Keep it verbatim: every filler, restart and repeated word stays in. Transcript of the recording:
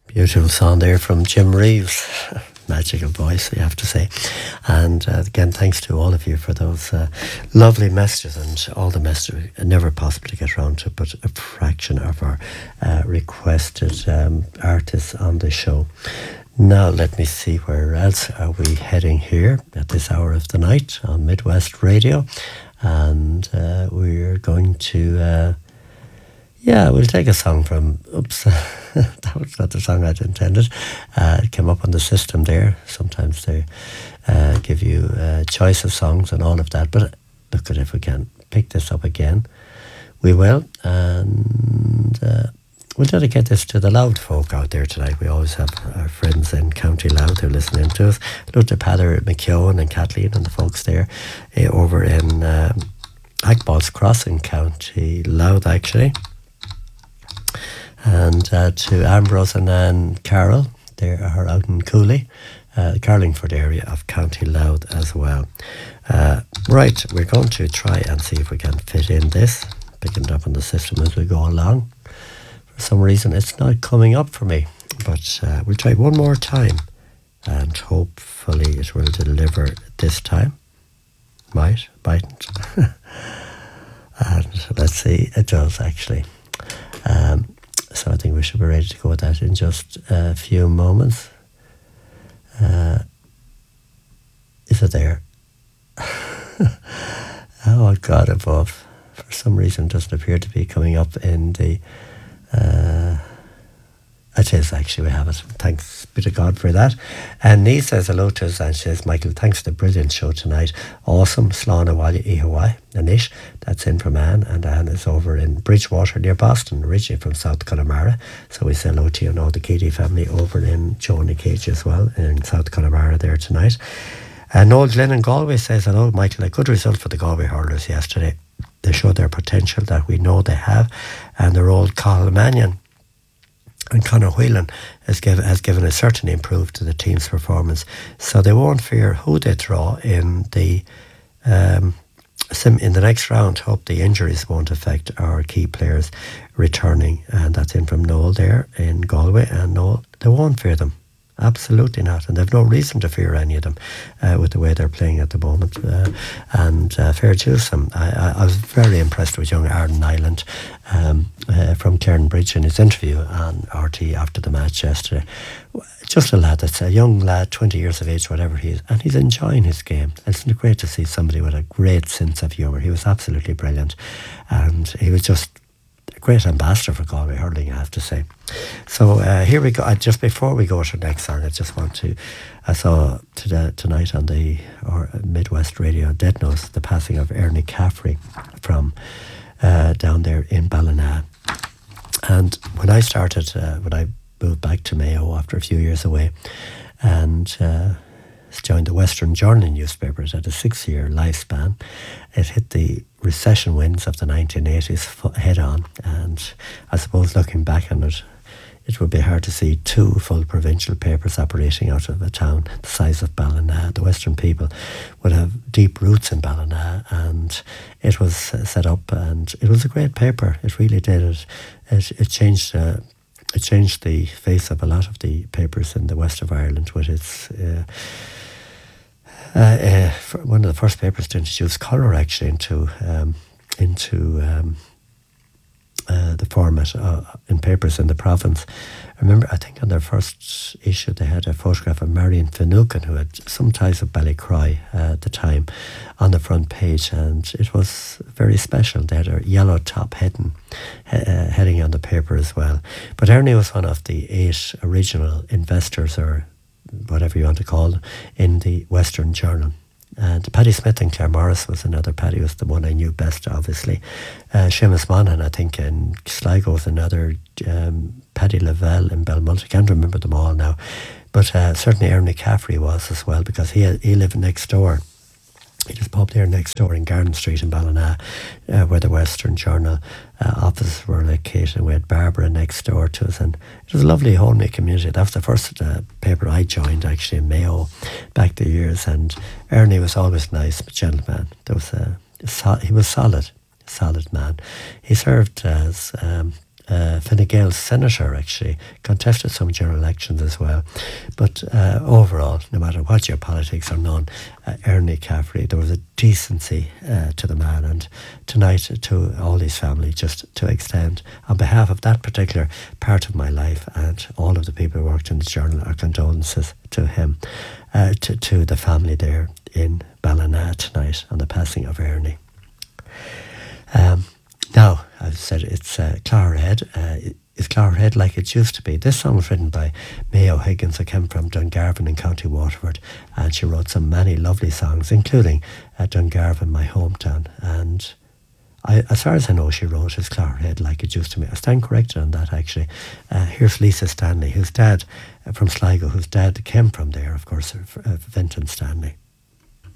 Beautiful song there from Jim Reeves. Magical voice, you have to say. And uh, again, thanks to all of you for those uh, lovely messages and all the messages. Never possible to get around to, but a fraction of our uh, requested um, artists on the show. Now, let me see, where else are we heading here at this hour of the night on Midwest Radio? And uh, we're going to... Uh, Yeah, we'll take a song from, oops, that was not the song I'd intended. Uh, it came up on the system there. Sometimes they uh, give you a choice of songs and all of that. But look at if we can pick this up again. We will. And uh, we'll dedicate this to the Louth folk out there tonight. We always have our friends in County Louth who are listening to us. Hello to Peadar McKeown and Kathleen and the folks there uh, over in um, Hackballs Crossing, County Louth, actually. And uh, to Ambrose and Anne Carroll, they are out in Cooley, uh, Carlingford area of County Louth as well. Uh, right, we're going to try and see if we can fit in this, picking it up on the system as we go along. For some reason, it's not coming up for me, but uh, we'll try one more time, and hopefully it will deliver this time. Might, mightn't. And let's see, it does actually. Um, So I think we should be ready to go with that in just a few moments. Uh, is it there? Oh, God above. For some reason, it doesn't appear to be coming up in the... Uh, it is, actually, we have it. Thanks be to God for that. And Nee says hello to us, and she says, Michael, thanks for the brilliant show tonight. Awesome. Slán Awali Ihawai, Anish. That's in from Anne, and Anne is over in Bridgewater near Boston, originally from South Connemara. So we say hello to you and all the Keady family over in Jonah Cage as well, in South Connemara there tonight. And Noel Glenn in Galway says, hello, Michael, a good result for the Galway hurlers yesterday. They showed their potential that we know they have, and their old Cathal Mannion and Conor Whelan has given, has given a certain improve to the team's performance. So they won't fear who they draw in the um, sim in the next round. Hope the injuries won't affect our key players returning. And that's in from Noel there in Galway. And Noel, they won't fear them. Absolutely not. And they've no reason to fear any of them uh, with the way they're playing at the moment. Uh, and uh, fair juice them. I, I, I was very impressed with young Arden Island um, uh, from Cairnbridge in his interview on R T after the match yesterday. Just a lad that's a young lad, twenty years of age, whatever he is, and he's enjoying his game. It's great to see somebody with a great sense of humour. He was absolutely brilliant. And he was just a great ambassador for Galway hurling, I have to say. So uh, here we go. Uh, just before we go to the next song, I just want to, I saw today, tonight on the or Midwest Radio Dead Notes the passing of Ernie Caffrey from uh, down there in Ballina. And when I started, uh, when I moved back to Mayo after a few years away, and uh, joined the Western Journal newspaper, it had a six-year lifespan. It hit the recession winds of the nineteen eighties head on, and I suppose looking back on it, it would be hard to see two full provincial papers operating out of a town the size of Ballina. The Western people would have deep roots in Ballina, and it was set up, and it was a great paper. It really did. It it, it changed. Uh, it changed the face of a lot of the papers in the west of Ireland with its. Uh, Uh, uh, one of the first papers to introduce colour actually into um, into um, uh, the format uh, in papers in the province. I remember, I think on their first issue they had a photograph of Marion Finucane, who had some ties of Ballycroy uh, at the time, on the front page, and it was very special. They had a yellow top heading, uh, heading on the paper as well. But Ernie was one of the eight original investors, or whatever you want to call them, in the Western Journal. And Paddy Smith and Claire Morris was another. Paddy was the one I knew best, obviously. Uh, Seamus Monaghan, I think, in Sligo was another. Um, Paddy Lavelle in Belmont. I can't remember them all now. But uh, certainly Ernie Caffrey was as well, because he he lived next door. He just popped there next door in Garden Street in Ballina, uh, where the Western Journal uh, offices were located. And we had Barbara next door to us, and it was a lovely homely community. That was the first uh, paper I joined, actually, in Mayo, back the years. And Ernie was always nice, a gentleman. There was a, a so, he was solid, solid man. He served as um, uh, Fine Gael senator, actually, contested some general elections as well. But uh, overall, no matter what your politics or none, uh, Ernie Caffrey, there was a decency uh, to the man. And tonight, to all his family, just to extend, on behalf of that particular part of my life and all of the people who worked in the Journal, our condolences to him, uh, to, to the family there in Ballina tonight on the passing of Ernie. Um, now, I've said it's uh, Clogherhead. Uh, is Clogherhead like it used to be? This song was written by May O'Higgins, who came from Dungarvan in County Waterford, and she wrote some many lovely songs, including uh, Dungarvan, my hometown. And I, as far as I know, she wrote Is Clogherhead Like It Used to Be. I stand corrected on that, actually. Uh, here's Lisa Stanley, whose dad, uh, from Sligo, whose dad came from there, of course, uh, Vinton Stanley.